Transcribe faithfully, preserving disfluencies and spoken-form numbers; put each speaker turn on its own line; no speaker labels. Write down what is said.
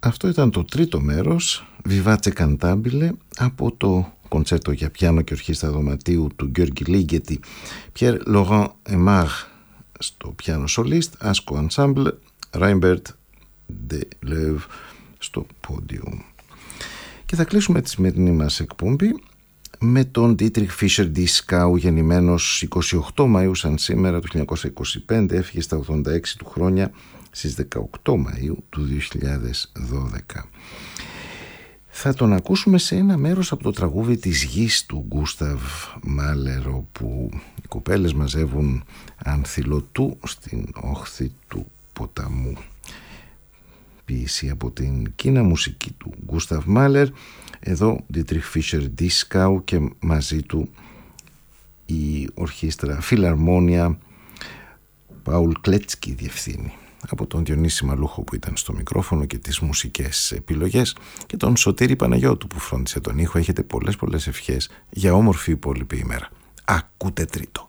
Αυτό ήταν το τρίτο μέρος, Vivace Cantabile, από το κοντσέρτο για πιάνο και ορχήστρα δωματίου του Γιώργη Λίγκετη, Pierre Laurent Aimard στο πιάνο σολίστ, Άσκο Ensemble, Reinbert de Leuve στο πόντιου. Και θα κλείσουμε τη σημερινή μας εκπομπή με τον Dietrich Fischer-Dieskau, γεννημένος εικοστή ογδόη Μαΐου σαν σήμερα του χίλια εννιακόσια είκοσι πέντε, έφυγε στα ογδόντα έξι του χρόνια στις δεκαοκτώ Μαΐου του δύο χιλιάδες δώδεκα. Θα τον ακούσουμε σε ένα μέρος από το τραγούδι της γης του Γκούσταβ Μάλερ, όπου οι κοπέλες μαζεύουν ανθιλωτού στην όχθη του ποταμού. Ποίηση από την Κίνα μουσική του Γκούσταβ Μάλερ, εδώ Dietrich Fischer-Dieskau και μαζί του η ορχήστρα Φιλαρμόνια, Paul Kletzky διευθύνει. Από τον Διονύση Μαλούχο που ήταν στο μικρόφωνο και τις μουσικές επιλογές και τον Σωτήρη Παναγιώτου που φρόντισε τον ήχο, έχετε πολλές πολλές ευχές για όμορφη υπόλοιπη ημέρα. Ακούτε τρίτο.